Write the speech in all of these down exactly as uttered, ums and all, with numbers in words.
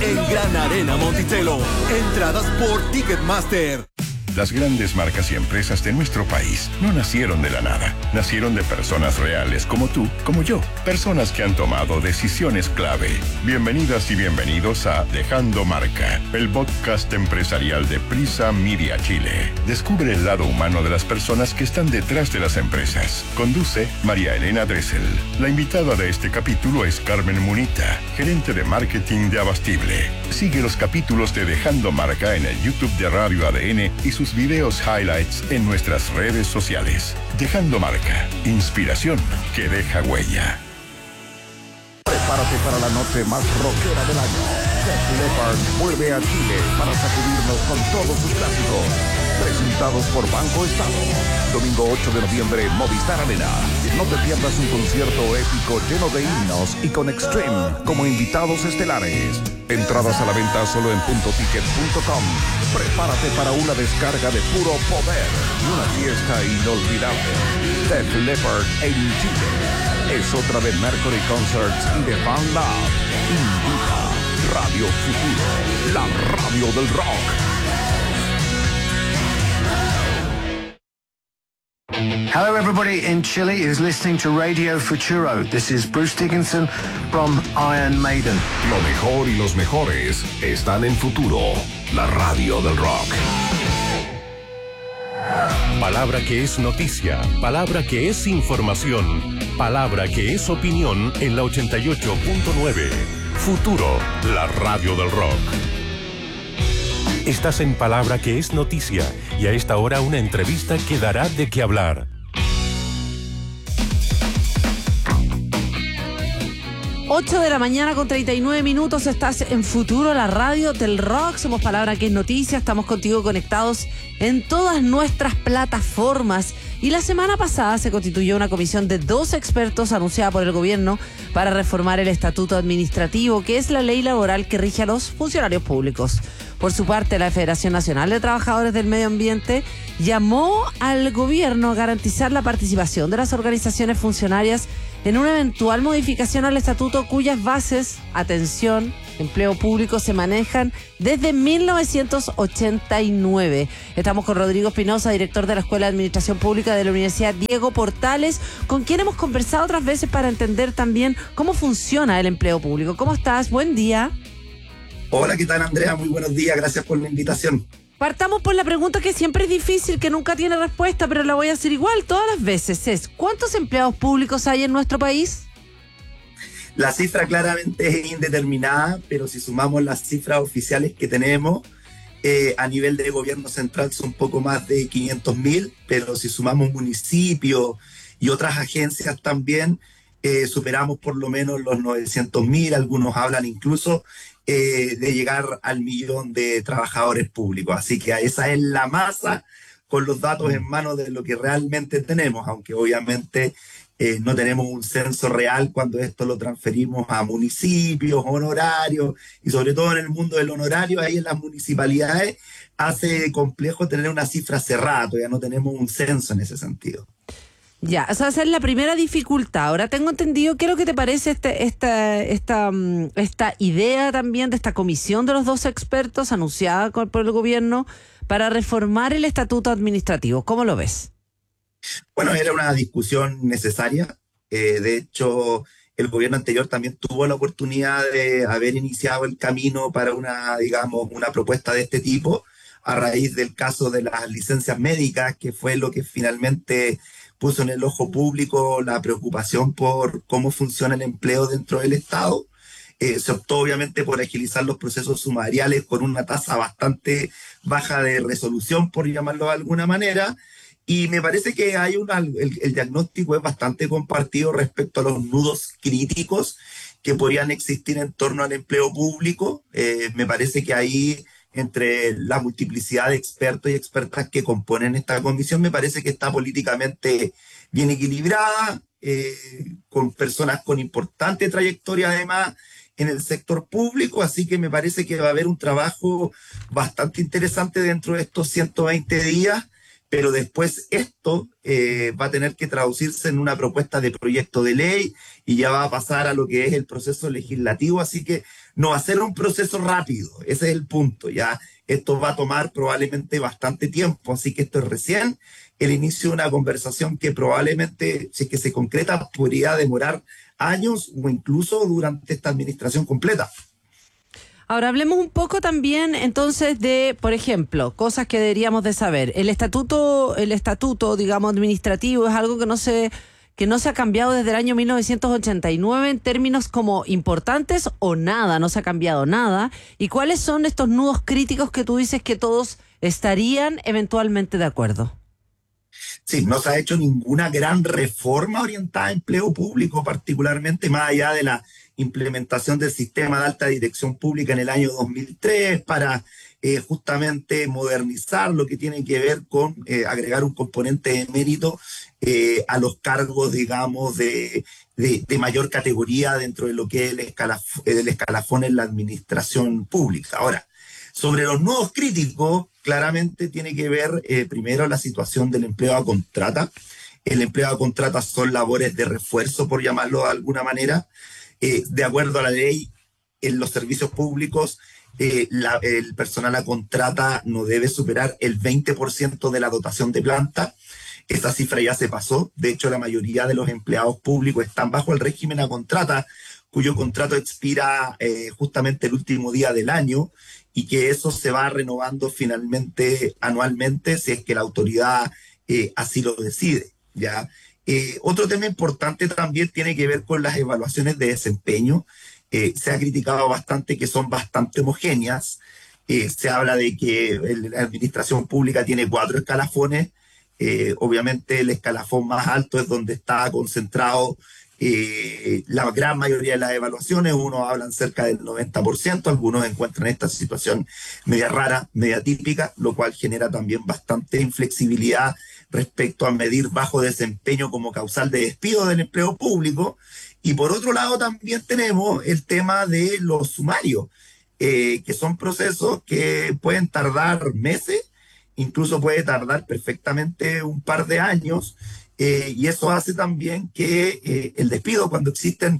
en Gran Arena Monticello. Entradas por Ticketmaster. Las grandes marcas y empresas de nuestro país no nacieron de la nada. Nacieron de personas reales como tú, como yo. Personas que han tomado decisiones clave. Bienvenidas y bienvenidos a Dejando Marca, el podcast empresarial de Prisa Media Chile. Descubre el lado humano de las personas que están detrás de las empresas. Conduce María Elena Dressel. La invitada de este capítulo es Carmen Munita, gerente de marketing de Abastible. Sigue los capítulos de Dejando Marca en el YouTube de Radio A D N y sus videos highlights en nuestras redes sociales. Dejando Marca, inspiración que deja huella. Prepárate para la noche más rockera del año. Def Leppard vuelve a Chile para sacudirnos con todos sus clásicos. Presentados por Banco Estado. Domingo ocho de noviembre, Movistar Arena. No te pierdas un concierto épico lleno de himnos y con Extreme como invitados estelares. Entradas a la venta solo en punto ticket punto com. Prepárate para una descarga de puro poder y una fiesta inolvidable. Def Leppard en Chile. Es otra de Mercury Concerts y de Van Love. Invita Radio Futuro, la radio del rock. Hello everybody in Chile is listening to Radio Futuro. This is Bruce Dickinson from Iron Maiden. Lo mejor y los mejores están en Futuro, la radio del rock. Palabra que es noticia, palabra que es información, palabra que es opinión en la ochenta y ocho punto nueve. Futuro, la radio del rock. Estás en Palabra que es noticia y a esta hora una entrevista que dará de qué hablar. ocho de la mañana con treinta y nueve minutos, estás en Futuro, la radio del rock. Somos Palabra que es noticia, estamos contigo conectados en todas nuestras plataformas. Y la semana pasada se constituyó una comisión de dos expertos anunciada por el gobierno para reformar el estatuto administrativo, que es la ley laboral que rige a los funcionarios públicos. Por su parte, la Federación Nacional de Trabajadores del Medio Ambiente llamó al gobierno a garantizar la participación de las organizaciones funcionarias en una eventual modificación al estatuto cuyas bases, atención, empleo público, se manejan desde mil novecientos ochenta y nueve. Estamos con Rodrigo Espinosa, director de la Escuela de Administración Pública de la Universidad Diego Portales, con quien hemos conversado otras veces para entender también cómo funciona el empleo público. ¿Cómo estás? Buen día. Hola, ¿qué tal, Andrea? Muy buenos días, gracias por la invitación. Partamos por la pregunta que siempre es difícil, que nunca tiene respuesta, pero la voy a hacer igual todas las veces. Es, ¿cuántos empleados públicos hay en nuestro país? La cifra claramente es indeterminada, pero si sumamos las cifras oficiales que tenemos, eh, a nivel de gobierno central son poco más de quinientos mil, pero si sumamos municipios y otras agencias también, eh, superamos por lo menos los novecientos mil, algunos hablan incluso Eh, de llegar al millón de trabajadores públicos. Así que esa es la masa con los datos en manos de lo que realmente tenemos, aunque obviamente eh, no tenemos un censo real cuando esto lo transferimos a municipios, honorarios, y sobre todo en el mundo del honorario, ahí en las municipalidades, hace complejo tener una cifra cerrada, todavía no tenemos un censo en ese sentido. Ya, o sea, esa es la primera dificultad. Ahora tengo entendido, ¿qué es lo que te parece este, esta, esta, esta idea también de esta comisión de los dos expertos anunciada por el gobierno para reformar el estatuto administrativo? ¿Cómo lo ves? Bueno, era una discusión necesaria. Eh, de hecho, el gobierno anterior también tuvo la oportunidad de haber iniciado el camino para una, digamos, una propuesta de este tipo a raíz del caso de las licencias médicas, que fue lo que finalmente puso en el ojo público la preocupación por cómo funciona el empleo dentro del Estado. Eh, se optó obviamente por agilizar los procesos sumariales con una tasa bastante baja de resolución, por llamarlo de alguna manera, y me parece que hay una, el, el diagnóstico es bastante compartido respecto a los nudos críticos que podrían existir en torno al empleo público. Eh, me parece que ahí, entre la multiplicidad de expertos y expertas que componen esta comisión, me parece que está políticamente bien equilibrada, eh, con personas con importante trayectoria además en el sector público, así que me parece que va a haber un trabajo bastante interesante dentro de estos ciento veinte días, pero después esto eh, va a tener que traducirse en una propuesta de proyecto de ley y ya va a pasar a lo que es el proceso legislativo, así que no va a ser un proceso rápido, ese es el punto, ya. Esto va a tomar probablemente bastante tiempo, así que esto es recién el inicio de una conversación que probablemente, si es que se concreta, podría demorar años o incluso durante esta administración completa. Ahora hablemos un poco también entonces de, por ejemplo, cosas que deberíamos de saber. El estatuto, el estatuto, digamos, administrativo es algo que no se, que no se ha cambiado desde el año mil novecientos ochenta y nueve en términos como importantes o nada, no se ha cambiado nada. ¿Y cuáles son estos nudos críticos que tú dices que todos estarían eventualmente de acuerdo? Sí, no se ha hecho ninguna gran reforma orientada a empleo público, particularmente más allá de la implementación del sistema de alta dirección pública en el año dos mil tres para eh, justamente modernizar lo que tiene que ver con eh, agregar un componente de mérito eh, a los cargos, digamos, de, de, de mayor categoría dentro de lo que es el, escalaf- el escalafón en la administración pública. Ahora, sobre los nudos críticos, claramente tiene que ver eh, primero la situación del empleo a contrata. El empleo a contrata son labores de refuerzo, por llamarlo de alguna manera. Eh, de acuerdo a la ley, en los servicios públicos, eh, la, el personal a contrata no debe superar el veinte por ciento de la dotación de planta. Esa cifra ya se pasó. De hecho, la mayoría de los empleados públicos están bajo el régimen a contrata, cuyo contrato expira eh, justamente el último día del año, y que eso se va renovando finalmente anualmente si es que la autoridad eh, así lo decide, ¿ya? Eh, otro tema importante también tiene que ver con las evaluaciones de desempeño. Eh, se ha criticado bastante que son bastante homogéneas. Eh, se habla de que el, la administración pública tiene cuatro escalafones. Eh, obviamente el escalafón más alto es donde está concentrado Eh, la gran mayoría de las evaluaciones. Unos hablan cerca del noventa por ciento, algunos encuentran esta situación media rara, media típica, lo cual genera también bastante inflexibilidad respecto a medir bajo desempeño como causal de despido del empleo público. Y por otro lado también tenemos el tema de los sumarios, eh, que son procesos que pueden tardar meses, incluso puede tardar perfectamente un par de años. Eh, y eso hace también que eh, el despido, cuando existen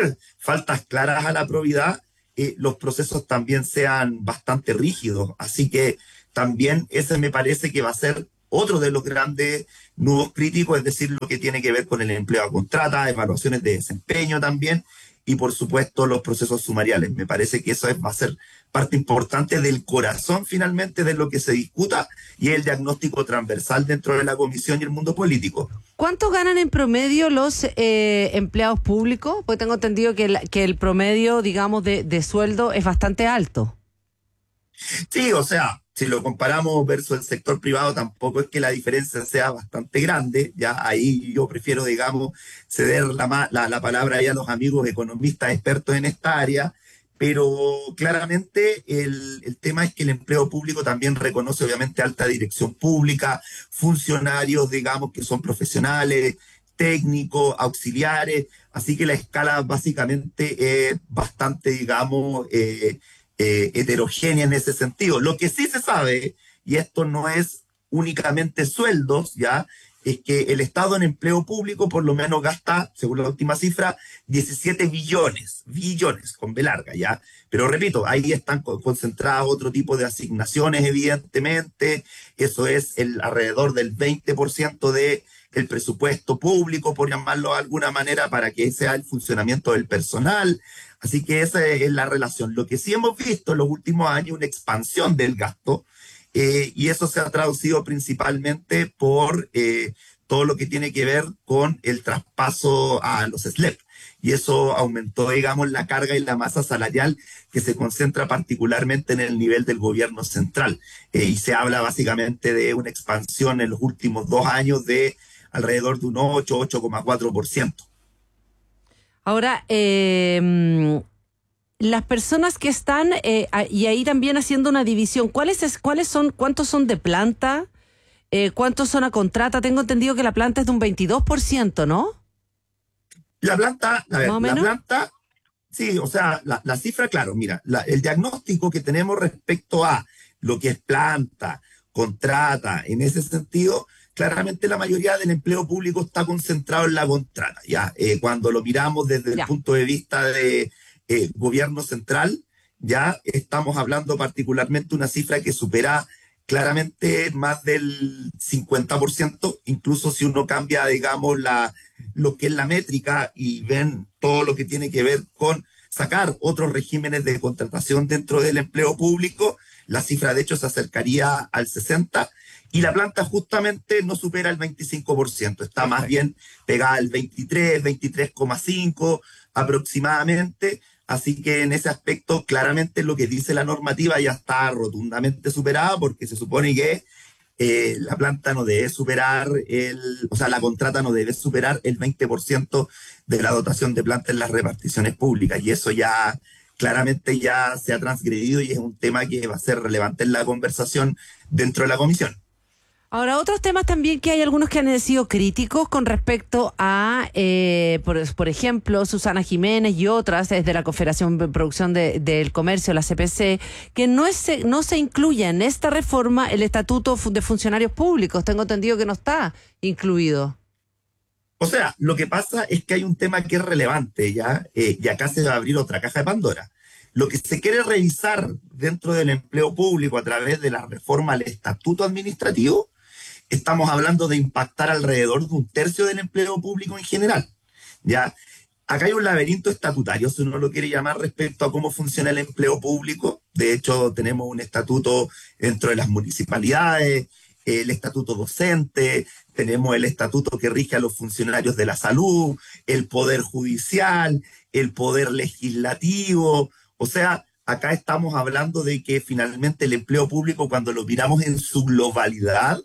faltas claras a la probidad, eh, los procesos también sean bastante rígidos. Así que también ese me parece que va a ser otro de los grandes nudos críticos, es decir, lo que tiene que ver con el empleo a contrata, evaluaciones de desempeño también, y por supuesto los procesos sumariales. Me parece que eso es, va a ser parte importante del corazón finalmente de lo que se discuta, y el diagnóstico transversal dentro de la comisión y el mundo político. ¿Cuánto ganan en promedio los eh, empleados públicos? Porque tengo entendido que el, que el promedio, digamos, de, de sueldo es bastante alto. Sí, o sea, si lo comparamos versus el sector privado, tampoco es que la diferencia sea bastante grande. Ya ahí yo prefiero, digamos, ceder la, la, la palabra ahí a los amigos economistas expertos en esta área, pero claramente el, el tema es que el empleo público también reconoce obviamente alta dirección pública, funcionarios, digamos, que son profesionales, técnicos, auxiliares, así que la escala básicamente es bastante, digamos, eh, Eh, heterogénea en ese sentido. Lo que sí se sabe, y esto no es únicamente sueldos, ya, es que el Estado en empleo público por lo menos gasta, según la última cifra, diecisiete billones, billones con B larga, ya. Pero repito, ahí están concentradas otro tipo de asignaciones, evidentemente. Eso es el alrededor del veinte por ciento de el presupuesto público, por llamarlo de alguna manera, para que sea el funcionamiento del personal. Así que esa es la relación. Lo que sí hemos visto en los últimos años, una expansión del gasto, eh, y eso se ha traducido principalmente por eh, todo lo que tiene que ver con el traspaso a los S L E P. Y eso aumentó, digamos, la carga y la masa salarial que se concentra particularmente en el nivel del gobierno central. Eh, y se habla básicamente de una expansión en los últimos dos años de alrededor de un ocho, ocho coma cuatro por ciento. Ahora, eh, las personas que están, eh, y ahí también haciendo una división, ¿cuáles, es, cuáles son, cuántos son de planta, eh, cuántos son a contrata? Tengo entendido que la planta es de un veintidós por ciento, ¿no? La planta, a ver, ¿Más o la menos? planta, sí, o sea, la, la cifra, claro, mira, la, el diagnóstico que tenemos respecto a lo que es planta, contrata, en ese sentido, claramente la mayoría del empleo público está concentrado en la contrata. Ya, eh, cuando lo miramos desde Ya. el punto de vista de eh, gobierno central, ya estamos hablando particularmente de una cifra que supera claramente más del cincuenta por ciento, incluso si uno cambia, digamos, la, lo que es la métrica y ven todo lo que tiene que ver con sacar otros regímenes de contratación dentro del empleo público, la cifra de hecho se acercaría al sesenta por ciento, y la planta justamente no supera el veinticinco por ciento, está más bien pegada al veintitrés, veintitrés coma cinco aproximadamente, así que en ese aspecto claramente lo que dice la normativa ya está rotundamente superada, porque se supone que eh, la planta no debe superar, el, o sea, la contrata no debe superar el veinte por ciento de la dotación de planta en las reparticiones públicas, y eso ya claramente ya se ha transgredido y es un tema que va a ser relevante en la conversación dentro de la comisión. Ahora, otros temas también que hay algunos que han sido críticos con respecto a, eh, por, por ejemplo, Susana Jiménez y otras desde la Confederación de Producción de, del Comercio, la C P C, que no, es, no se incluye en esta reforma el Estatuto de Funcionarios Públicos. Tengo entendido que no está incluido. O sea, lo que pasa es que hay un tema que es relevante, ¿ya? Eh, y acá se va a abrir otra caja de Pandora. Lo que se quiere revisar dentro del empleo público a través de la reforma al Estatuto Administrativo, estamos hablando de impactar alrededor de un tercio del empleo público en general, ¿ya? Acá hay un laberinto estatutario, si uno lo quiere llamar, respecto a cómo funciona el empleo público. De hecho, tenemos un estatuto dentro de las municipalidades, el estatuto docente, tenemos el estatuto que rige a los funcionarios de la salud, el poder judicial, el poder legislativo. O sea, acá estamos hablando de que finalmente el empleo público, cuando lo miramos en su globalidad,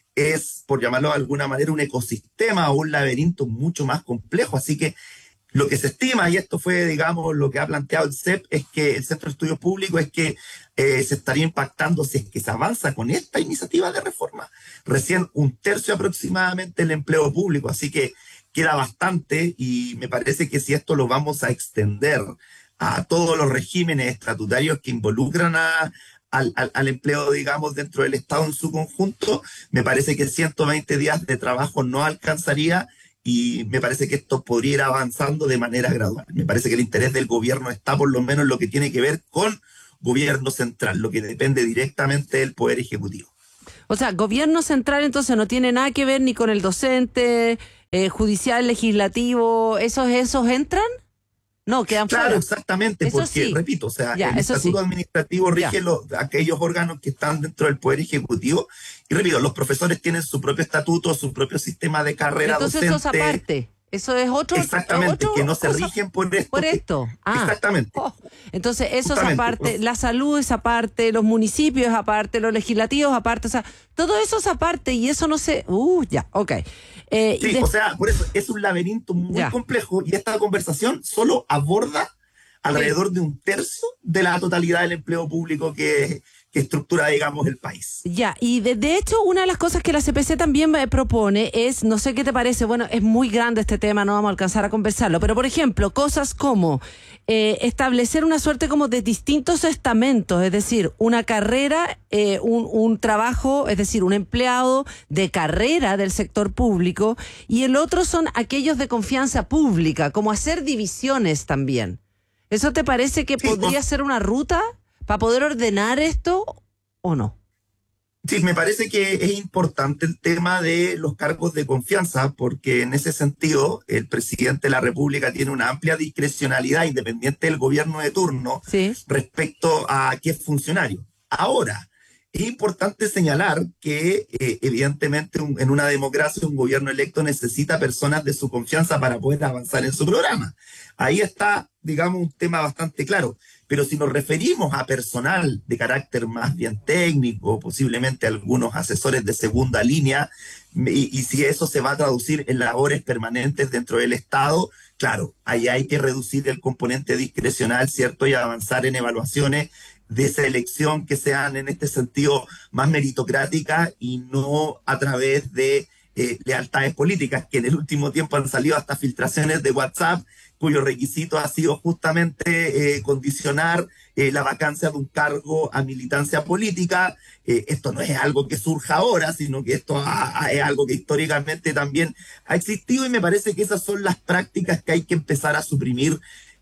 es, por llamarlo de alguna manera, un ecosistema o un laberinto mucho más complejo. Así que lo que se estima, y esto fue, digamos, lo que ha planteado el C E P, es que el Centro de Estudios Públicos es que eh, se estaría impactando, si es que se avanza con esta iniciativa de reforma, recién un tercio aproximadamente el empleo público. Así que queda bastante, y me parece que si esto lo vamos a extender a todos los regímenes estatutarios que involucran a Al, al, al empleo, digamos, dentro del Estado en su conjunto, me parece que ciento veinte días de trabajo no alcanzaría, y me parece que esto podría ir avanzando de manera gradual. Me parece que el interés del gobierno está por lo menos en lo que tiene que ver con gobierno central, lo que depende directamente del Poder Ejecutivo. O sea, gobierno central entonces no tiene nada que ver ni con el docente, eh, judicial, legislativo, ¿esos, esos entran? No, quedan Claro, fuera. exactamente, Eso porque, sí. repito, o sea, Ya, el eso estatuto sí. administrativo rige Ya. los, aquellos órganos que están dentro del Poder Ejecutivo, y repito, los profesores tienen su propio estatuto, su propio sistema de carrera Entonces docente. eso es aparte. Eso es otro. Exactamente, otro que no se cosa rigen por esto. Por que- esto. Ah. Exactamente. Oh. Entonces eso es Justamente, aparte, pues. la salud es aparte, los municipios es aparte, los legislativos aparte, o sea, todo eso es aparte y eso no se... Uh, ya, ok. Eh, Sí, y de- o sea, por eso es un laberinto muy Ya. complejo, y esta conversación solo aborda alrededor de un tercio de la totalidad del empleo público que, que estructura, digamos, el país. Ya, y de, de hecho una de las cosas que la C P C también eh, propone es, no sé qué te parece, bueno, es muy grande este tema, no vamos a alcanzar a conversarlo, pero por ejemplo, cosas como eh, establecer una suerte como de distintos estamentos, es decir, una carrera, eh, un, un trabajo, es decir, un empleado de carrera del sector público, y el otro son aquellos de confianza pública, como hacer divisiones también. ¿Eso te parece que Sí, podría o- ser una ruta para poder ordenar esto o no? Sí, me parece que es importante el tema de los cargos de confianza, porque en ese sentido el presidente de la República tiene una amplia discrecionalidad independiente del gobierno de turno Sí. respecto a qué es funcionario. Ahora, es importante señalar que eh, evidentemente un- en una democracia un gobierno electo necesita personas de su confianza para poder avanzar en su programa. Ahí está, digamos, un tema bastante claro. Pero si nos referimos a personal de carácter más bien técnico, posiblemente algunos asesores de segunda línea, y, y si eso se va a traducir en labores permanentes dentro del Estado, claro, ahí hay que reducir el componente discrecional, ¿cierto? Y avanzar en evaluaciones de selección que sean en este sentido más meritocráticas y no a través de eh, lealtades políticas, que en el último tiempo han salido hasta filtraciones de WhatsApp, cuyo requisito ha sido justamente eh, condicionar eh, la vacancia de un cargo a militancia política. Eh, esto no es algo que surja ahora, sino que esto ha- ha- es algo que históricamente también ha existido, y me parece que esas son las prácticas que hay que empezar a suprimir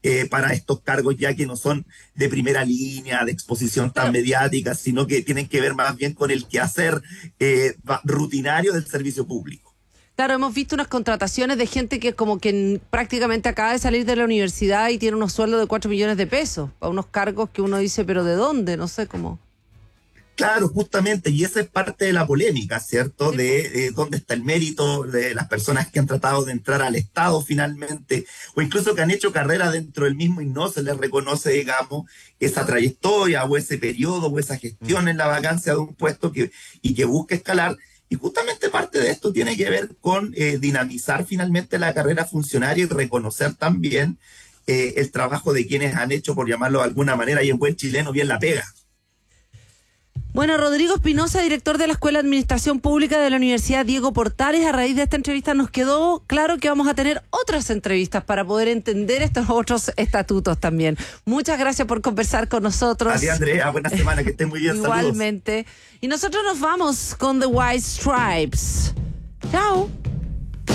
eh, para estos cargos ya que no son de primera línea, de exposición tan mediática, sino que tienen que ver más bien con el quehacer eh, rutinario del servicio público. Claro, hemos visto unas contrataciones de gente que como que prácticamente acaba de salir de la universidad y tiene unos sueldos de cuatro millones de pesos, para unos cargos que uno dice, pero ¿de dónde? No sé cómo. Claro, justamente, y esa es parte de la polémica, ¿cierto? Sí. De eh, dónde está el mérito de las personas que han tratado de entrar al Estado finalmente, o incluso que han hecho carrera dentro del mismo y no se les reconoce, digamos, esa trayectoria o ese periodo o esa gestión en la vacancia de un puesto que, y que busca escalar. Y justamente parte de esto tiene que ver con eh, dinamizar finalmente la carrera funcionaria y reconocer también eh, el trabajo de quienes han hecho, por llamarlo de alguna manera, y en buen chileno, bien la pega. Bueno, Rodrigo Espinosa, director de la Escuela de Administración Pública de la Universidad Diego Portales, a raíz de esta entrevista nos quedó claro que vamos a tener otras entrevistas para poder entender estos otros estatutos también. Muchas gracias por conversar con nosotros. Adiós, Andrea, buena semana, que estés muy bien. Igualmente. Saludos. Y nosotros nos vamos con The White Stripes. Chao.